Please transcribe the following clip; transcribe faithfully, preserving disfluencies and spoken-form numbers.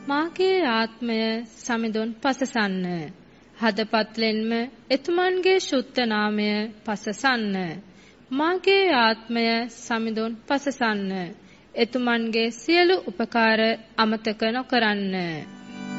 මාගේ ආත්මය සමිඳුන් පසසන්න. හදපත්ලෙන්ම එතුමන්ගේ ශුද්ධ නාමය පසසන්න. මාගේ ආත්මය සමිඳුන් පසසන්න. එතුමන්ගේ සියලු උපකාර අමතක නොකරන්න.